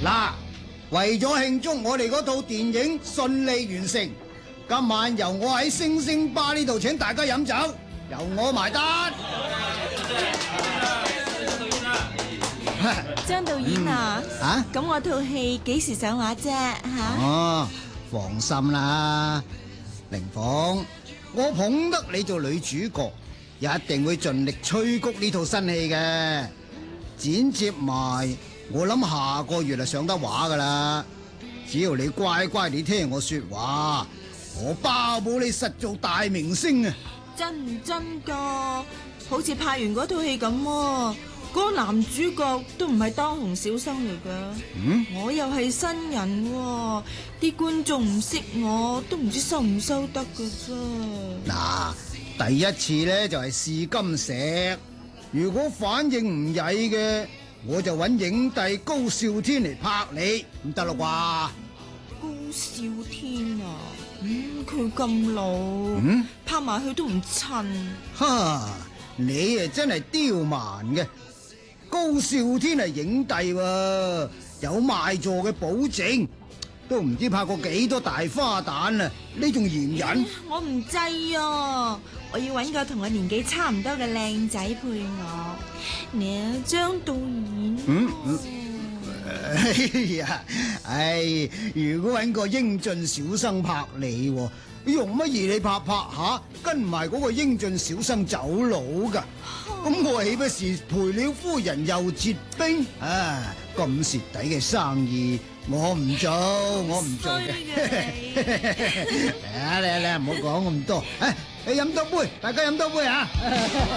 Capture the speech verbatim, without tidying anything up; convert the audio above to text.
嗱，為咗慶祝我哋嗰套電影順利完成，今晚由我喺星星吧呢度請大家飲酒，由我埋單。 張導演啊， 啊？ 咁我套戲幾時上畫啫？吓？ 哦，放心啦，凌鳳，我捧得你做女主角，一定會盡力催谷呢套新戲嘅。剪接埋，我諗下個月就上得畫噶啦。只要你乖乖地聽我說話，我包保你實做大明星啊！ 真唔真噶？好似拍完嗰套戲咁，嗰個男主角都唔係當紅小生嚟噶。 嗯， 我又係新人，啲觀眾唔識我，都唔知收唔收得噶啫。 嗱，第一次咧就係試金石，如果反應唔曳嘅，我就揾影帝高少天嚟拍你，唔得啦啩？ 高少天啊，嗯，佢咁老， 嗯， 拍埋去都唔襯。 哈，你啊真係刁蠻嘅。高少天係影帝喎，有賣座嘅保證，都唔知拍過幾多大花旦啊！呢種嫌人， 我唔制啊！我要揾個同我年紀差唔多嘅靚仔配我。你啊，張導演。 嗯嗯，哎呀，唉，如果揾個英俊小生拍你，用乜嘢你拍拍下，跟埋嗰個英俊小生走佬噶？咁我豈不是賠了夫人又折兵？啊，咁蝕底嘅生意，我唔做，我唔做嘅。嚟啊嚟啊嚟啊，唔好講咁多，誒，你飲多杯，大家飲多杯啊！